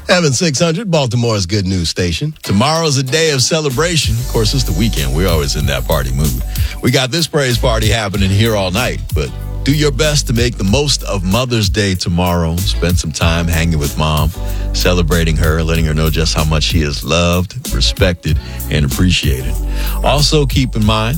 Heaven 600, Baltimore's good news station. Tomorrow's a day of celebration. Of course, it's the weekend. We're always in that party mood. We got this praise party happening here all night, but do your best to make the most of Mother's Day tomorrow. Spend some time hanging with Mom, celebrating her, letting her know just how much she is loved, respected, and appreciated. Also, keep in mind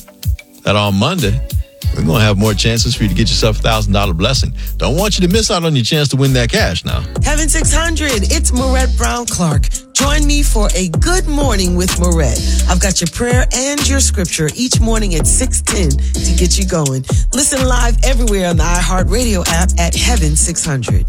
that on Monday, we're going to have more chances for you to get yourself a $1,000 blessing. Don't want you to miss out on your chance to win that cash now. Heaven 600, it's Marette Brown Clark. Join me for a good morning with Marette. I've got your prayer and your scripture each morning at 6:10 to get you going. Listen live everywhere on the iHeartRadio app at Heaven 600.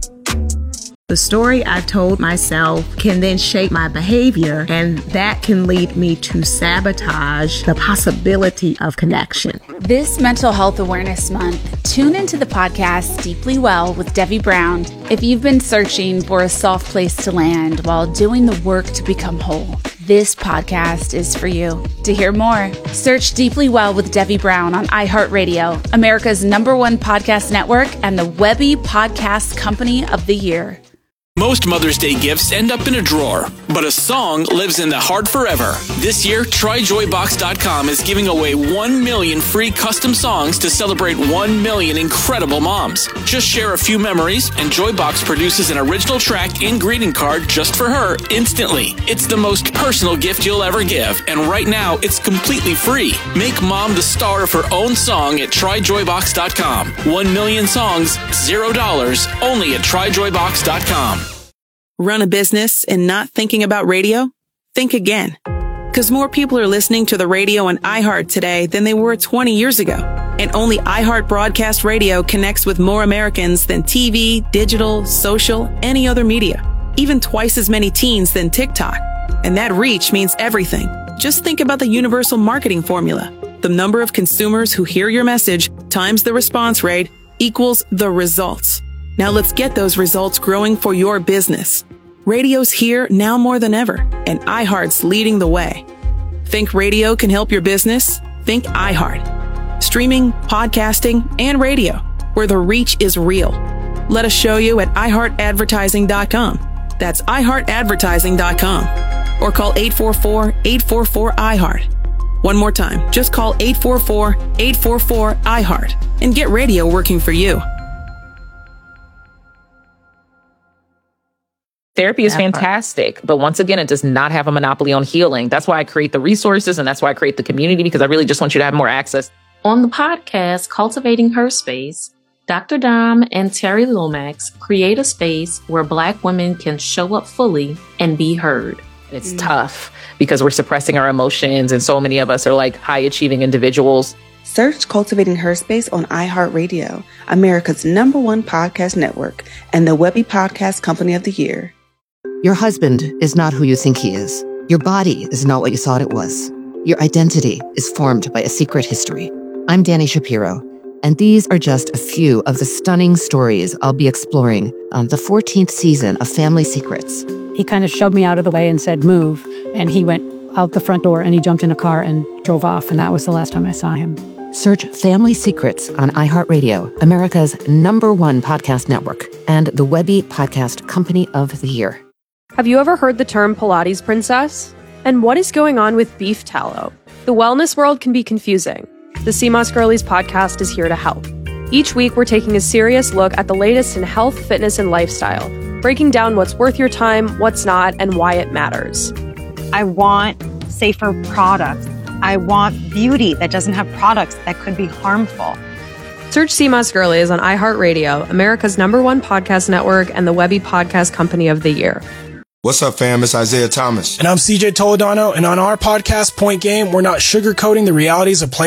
The story I told myself can then shape my behavior, and that can lead me to sabotage the possibility of connection. This Mental Health Awareness Month, tune into the podcast Deeply Well with Debbie Brown if you've been searching for a soft place to land while doing the work to become whole. This podcast is for you. To hear more, search Deeply Well with Debbie Brown on iHeartRadio, America's #1 podcast network, and the Webby Podcast Company of the Year. Most Mother's Day gifts end up in a drawer, but a song lives in the heart forever. This year, TryJoyBox.com is giving away 1 million free custom songs to celebrate 1 million incredible moms. Just share a few memories, and Joybox produces an original track and greeting card just for her instantly. It's the most personal gift you'll ever give, and right now, it's completely free. Make Mom the star of her own song at TryJoyBox.com. 1 million songs, $0, only at TryJoyBox.com. Run a business and not thinking about radio? Think again. Because more people are listening to the radio on iHeart today than they were 20 years ago. And only iHeart Broadcast Radio connects with more Americans than TV, digital, social, any other media. Even twice as many teens than TikTok. And that reach means everything. Just think about the universal marketing formula. The number of consumers who hear your message times the response rate equals the results. Now let's get those results growing for your business. Radio's here now more than ever, and iHeart's leading the way. Think radio can help your business? Think iHeart. Streaming, podcasting, and radio, where the reach is real. Let us show you at iHeartAdvertising.com. That's iHeartAdvertising.com. Or call 844-844-iHeart. One more time, just call 844-844-iHeart and get radio working for you. Therapy is fantastic, but once again, it does not have a monopoly on healing. That's why I create the resources, and that's why I create the community, because I really just want you to have more access. On the podcast, Cultivating Her Space, Dr. Dom and Terry Lomax create a space where Black women can show up fully and be heard. It's tough because we're suppressing our emotions, and so many of us are like high-achieving individuals. Search Cultivating Her Space on iHeartRadio, America's #1 podcast network, and the Webby Podcast Company of the Year. Your husband is not who you think he is. Your body is not what you thought it was. Your identity is formed by a secret history. I'm Danny Shapiro, and these are just a few of the stunning stories I'll be exploring on the 14th season of Family Secrets. He kind of shoved me out of the way and said, move. And he went out the front door and he jumped in a car and drove off. And that was the last time I saw him. Search Family Secrets on iHeartRadio, America's #1 podcast network, and the Webby Podcast Company of the Year. Have you ever heard the term Pilates princess? And what is going on with beef tallow? The wellness world can be confusing. The CMOS Girlies podcast is here to help. Each week, we're taking a serious look at the latest in health, fitness, and lifestyle, breaking down what's worth your time, what's not, and why it matters. I want safer products. I want beauty that doesn't have products that could be harmful. Search CMOS Girlies on iHeartRadio, America's #1 podcast network, and the Webby Podcast Company of the Year. What's up, fam? It's Isaiah Thomas. And I'm CJ Toledano, and on our podcast, Point Game, we're not sugarcoating the realities of playing